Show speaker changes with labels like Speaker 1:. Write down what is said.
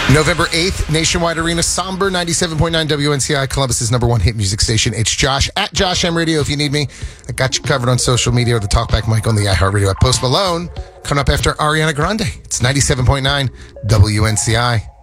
Speaker 1: November 8th, Nationwide Arena, Somber, 97.9 WNCI, Columbus's number one hit music station. It's Josh at Josh M Radio if you need me. I got you covered on social media or the Talkback mic on the iHeartRadio at Post Malone. Coming up after Ariana Grande. It's 97.9 WNCI.